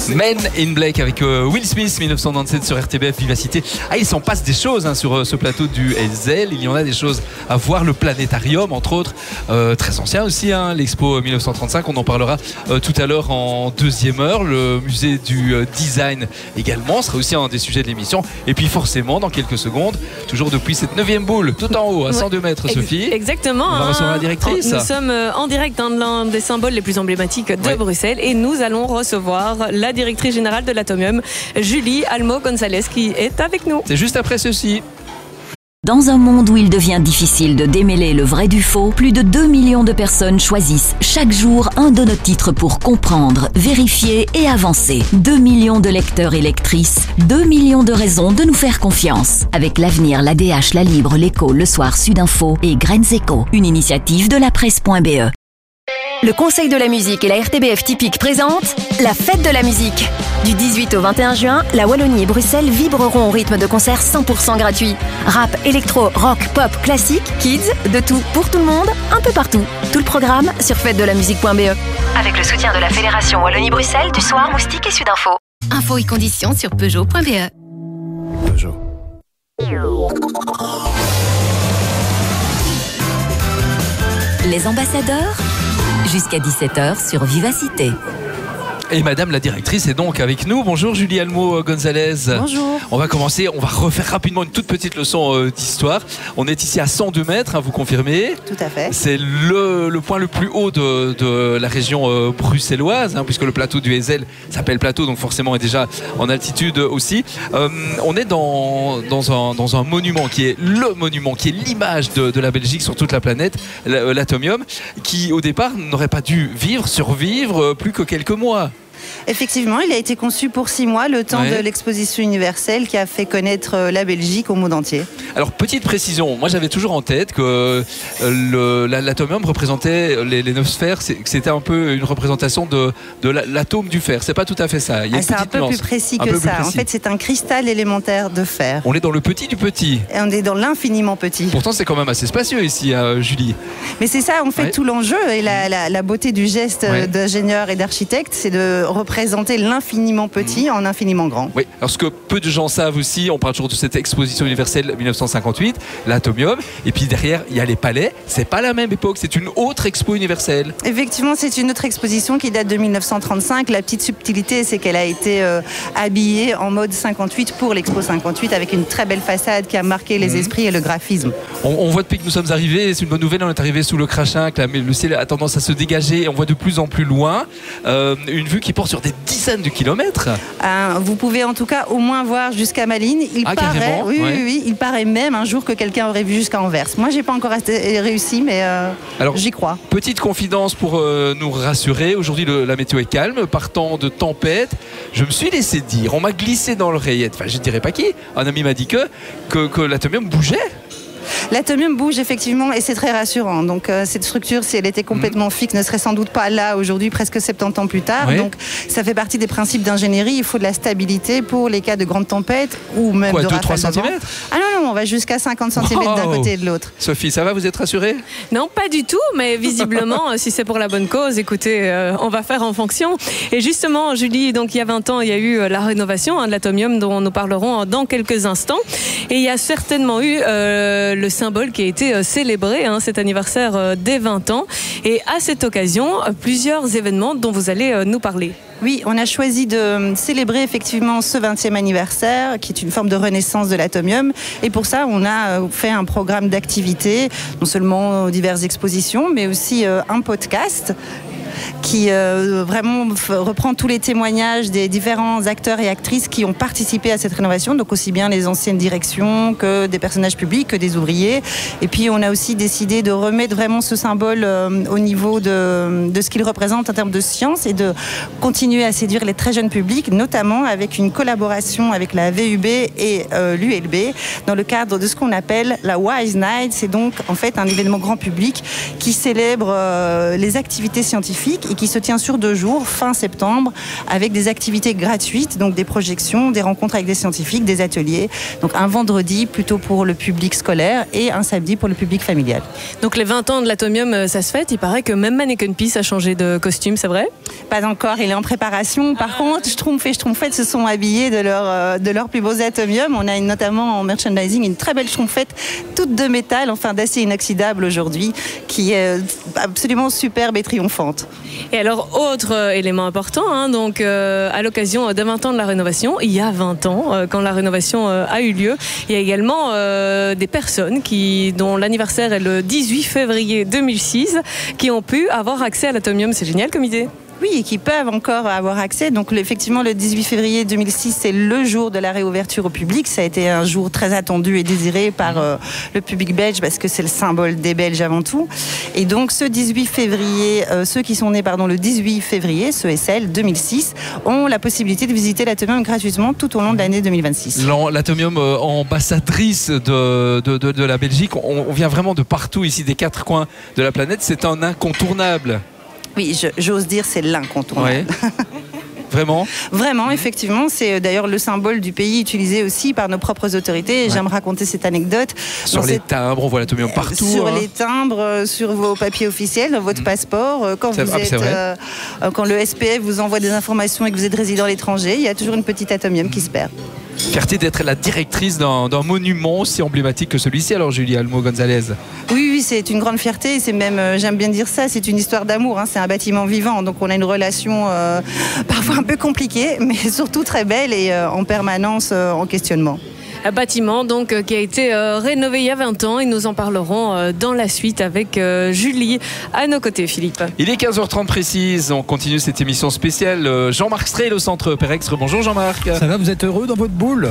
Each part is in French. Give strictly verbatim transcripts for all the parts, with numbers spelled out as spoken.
Men in Black avec euh, Will Smith, dix-neuf cent quatre-vingt-dix-sept sur R T B F Vivacité. Ah, il s'en passe des choses hein, sur euh, ce plateau du S L. Il y en a des choses à voir. Le planétarium, entre autres, euh, très ancien aussi, hein, l'Expo dix-neuf cent trente-cinq. On en parlera euh, tout à l'heure en deuxième heure. Le musée du euh, design également sera aussi un des sujets de l'émission. Et puis forcément, dans quelques secondes, toujours depuis cette neuvième boule, tout en haut, à cent deux mètres, Ex- Sophie. Exactement. On va recevoir la directrice. Nous sommes en direct dans l'un des symboles les plus emblématiques de ouais. Bruxelles et nous allons recevoir la directrice générale de l'Atomium, Julie Almo-Gonzalez, qui est avec nous. C'est juste après ceci. Dans un monde où il devient difficile de démêler le vrai du faux, plus de deux millions de personnes choisissent chaque jour un de nos titres pour comprendre, vérifier et avancer. deux millions de lecteurs et lectrices, deux millions de raisons de nous faire confiance. Avec l'Avenir, l'A D H, La Libre, l'Écho, Le Soir, Sudinfo et Graines Éco, une initiative de la presse point B E. Le Conseil de la musique et la R T B F Typique présentent la fête de la musique. Du dix-huit au vingt et un juin, la Wallonie et Bruxelles vibreront au rythme de concerts cent pour cent gratuits. Rap, électro, rock, pop, classique, kids, de tout pour tout le monde, un peu partout. Tout le programme sur fête de la musique point B E. Avec le soutien de la Fédération Wallonie-Bruxelles, du Soir, Moustique et Sudinfo. Infos et conditions sur Peugeot point B E. Peugeot. Les ambassadeurs, jusqu'à dix-sept heures sur Vivacité. Et madame la directrice est donc avec nous. Bonjour Julie Almo-Gonzalez. Bonjour. On va commencer, on va refaire rapidement une toute petite leçon euh, d'histoire. On est ici à cent deux mètres, hein, vous confirmez? Tout à fait. C'est le, le point le plus haut de, de la région euh, bruxelloise, hein, puisque le plateau du S L s'appelle plateau, donc forcément est déjà en altitude aussi. Euh, on est dans, dans, un, dans un monument qui est le monument, qui est l'image de, de la Belgique sur toute la planète, l'Atomium, qui au départ n'aurait pas dû vivre, survivre euh, plus que quelques mois. Effectivement, il a été conçu pour six mois, le temps ouais. de l'exposition universelle qui a fait connaître la Belgique au monde entier. Alors, petite précision, moi j'avais toujours en tête que le, l'atomium représentait les, les neuf sphères, c'est, que c'était un peu une représentation de, de l'atome du fer. C'est pas tout à fait ça. Il y a ah, une c'est petite un peu nuance. plus précis un que peu ça. plus précis. En fait, c'est un cristal élémentaire de fer. On est dans le petit du petit. Et on est dans l'infiniment petit. Pourtant, c'est quand même assez spacieux ici, hein, Julie. Mais c'est ça, en fait, ouais. tout l'enjeu et la, la, la beauté du geste ouais. d'ingénieur et d'architecte, c'est de représenter l'infiniment petit mmh. en infiniment grand. Oui, alors ce que peu de gens savent aussi, on parle toujours de cette exposition universelle dix-neuf cent cinquante-huit, l'Atomium, et puis derrière, il y a les palais. C'est pas la même époque, c'est une autre expo universelle. Effectivement, c'est une autre exposition qui date de dix-neuf cent trente-cinq. La petite subtilité, c'est qu'elle a été euh, habillée en mode cinquante-huit pour l'expo cinquante-huit, avec une très belle façade qui a marqué les mmh. esprits et le graphisme. On, on voit depuis que nous sommes arrivés, c'est une bonne nouvelle, on est arrivé sous le crachin, que la, le ciel a tendance à se dégager, et on voit de plus en plus loin euh, une vue qui porte sur des dizaines de kilomètres. Euh, vous pouvez en tout cas au moins voir jusqu'à Malines. Il ah, paraît, oui, ouais. oui, oui, il paraît même un jour que quelqu'un aurait vu jusqu'à Anvers. Moi, j'ai pas encore réussi, mais euh, Alors, j'y crois. Petite confidence pour euh, nous rassurer. Aujourd'hui, le, la météo est calme, partant de tempête. Je me suis laissé dire, on m'a glissé dans l'oreillette. Enfin, je ne dirais pas qui. Un ami m'a dit que que, que l'atomium bougeait. L'atomium bouge effectivement et c'est très rassurant. Donc euh, cette structure, si elle était complètement mmh. fixe, ne serait sans doute pas là aujourd'hui, presque soixante-dix ans plus tard. Oui. Donc ça fait partie des principes d'ingénierie. Il faut de la stabilité pour les cas de grandes tempêtes ou même Quoi, de deux à trois rafales de vent. centimètres Ah non, non, on va jusqu'à cinquante centimètres wow. d'un côté et de l'autre. Sophie, ça va, vous êtes rassurée? Non, pas du tout, mais visiblement, si c'est pour la bonne cause, écoutez, euh, on va faire en fonction. Et justement, Julie, donc il y a vingt ans, il y a eu la rénovation hein, de l'Atomium dont nous parlerons dans quelques instants. Et il y a certainement eu euh, le symbole qui a été célébré, hein, cet anniversaire euh, des vingt ans. Et à cette occasion, plusieurs événements dont vous allez euh, nous parler. Oui, on a choisi de célébrer effectivement ce vingtième anniversaire, qui est une forme de renaissance de l'Atomium. Et pour ça, on a fait un programme d'activités, non seulement diverses expositions, mais aussi un podcast qui euh, vraiment f- reprend tous les témoignages des différents acteurs et actrices qui ont participé à cette rénovation, donc aussi bien les anciennes directions que des personnages publics, que des ouvriers. Et puis on a aussi décidé de remettre vraiment ce symbole euh, au niveau de, de ce qu'il représente en termes de science et de continuer à séduire les très jeunes publics, notamment avec une collaboration avec la V U B et euh, l'U L B dans le cadre de ce qu'on appelle la Wise Night. C'est donc en fait un événement grand public qui célèbre euh, les activités scientifiques scientifique et qui se tient sur deux jours, fin septembre, avec des activités gratuites, donc des projections, des rencontres avec des scientifiques, des ateliers. Donc un vendredi plutôt pour le public scolaire et un samedi pour le public familial. Donc les vingt ans de l'Atomium, ça se fête. Il paraît que même Mannequin Peace a changé de costume, c'est vrai? Pas encore, il est en préparation. Par ah. contre, Schtroumpf et Schtroumpfette se sont habillés de, leur, euh, de leurs plus beaux Atomium. On a une, notamment en merchandising une très belle Schtroumpfette, toute de métal, enfin d'acier inoxydable aujourd'hui, qui est absolument superbe et triomphante. Et alors, autre euh, élément important, hein, donc euh, à l'occasion de vingt ans de la rénovation, il y a vingt ans, euh, quand la rénovation euh, a eu lieu, il y a également euh, des personnes qui, dont l'anniversaire est le dix-huit février deux mille six, qui ont pu avoir accès à l'Atomium. C'est génial comme idée. Oui, et qui peuvent encore avoir accès. Donc effectivement, le dix-huit février deux mille six, c'est le jour de la réouverture au public. Ça a été un jour très attendu et désiré par euh, le public belge parce que c'est le symbole des Belges avant tout. Et donc ce dix-huit février, euh, ceux qui sont nés pardon, le dix-huit février, ce S L deux mille six, ont la possibilité de visiter l'Atomium gratuitement tout au long de l'année deux mille vingt-six. L'Atomium euh, ambassadrice de, de, de, de la Belgique, on, on vient vraiment de partout ici, des quatre coins de la planète. C'est un incontournable. Oui, j'ose dire c'est l'incontournable. Ouais. Vraiment ? Vraiment, effectivement. C'est d'ailleurs le symbole du pays utilisé aussi par nos propres autorités. Et ouais. J'aime raconter cette anecdote. Sur dans les cette... timbres, on voit l'Atomium partout. Sur hein. les timbres, sur vos papiers officiels, dans votre mmh. passeport. Quand, vous ah, êtes, euh, quand le S P F vous envoie des informations et que vous êtes résident à l'étranger, il y a toujours une petite Atomium qui se perd. Fierté d'être la directrice d'un monument aussi emblématique que celui-ci, alors Julie Almo-Gonzalez. Oui, oui, c'est une grande fierté. C'est même, euh, j'aime bien dire ça, c'est une histoire d'amour. Hein, c'est un bâtiment vivant, donc on a une relation euh, parfois un peu compliquée, mais surtout très belle et euh, en permanence euh, en questionnement. Un bâtiment donc qui a été euh, rénové il y a vingt ans et nous en parlerons euh, dans la suite avec euh, Julie à nos côtés, Philippe. Il est quinze heures trente précise, on continue cette émission spéciale. Euh, Jean-Marc Strehl au centre Perextre. Bonjour Jean-Marc. Ça va, vous êtes heureux dans votre boule?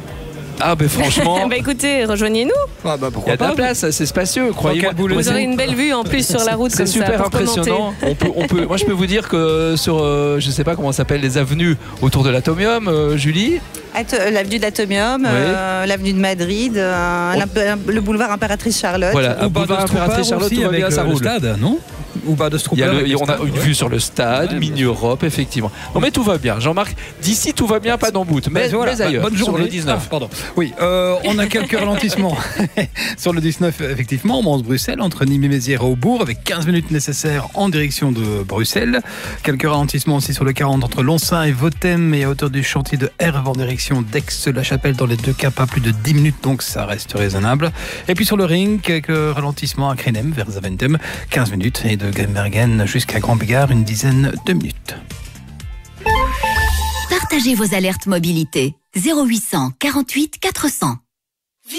Ah ben franchement. bah écoutez, rejoignez-nous. Ah bah il y a de la place, c'est spacieux, croyez-moi. Vous aurez une belle vue en plus sur la route comme ça. C'est super impressionnant. On peut, on peut, moi je peux vous dire que sur, euh, je sais pas comment ça s'appelle, les avenues autour de l'Atomium, euh, Julie. L'avenue de l'Atomium, oui. euh, l'avenue de Madrid, euh, on... le boulevard Impératrice Charlotte. Voilà, le boulevard Impératrice Charlotte, tout va bien, ça roule. Le stade, non? Ou pas de il y a le, on a une vue sur le stade, ouais, Mini-Europe, effectivement. Non mais tout va bien. Jean-Marc, d'ici tout va bien, pas d'emboute, mais, mais, voilà, mais ailleurs. Bonne journée. Sur le dix-neuf. Ah, pardon. Oui, euh, on a quelques ralentissements sur le dix-neuf, effectivement, Mons-Bruxelles, entre Nîmes et Mézières et Aubourg, avec quinze minutes nécessaires en direction de Bruxelles. Quelques ralentissements aussi sur le quarante entre Lonsin et Vothem et à hauteur du chantier de Herve en direction d'Aix-la-Chapelle. Dans les deux cas, pas plus de dix minutes, donc ça reste raisonnable. Et puis sur le ring, quelques ralentissements à Krenem vers Zaventem, quinze minutes, et de Grimbergen jusqu'à Grand-Bégard, une dizaine de minutes. Partagez vos alertes mobilité. zéro huit cent quarante-huit quatre cents.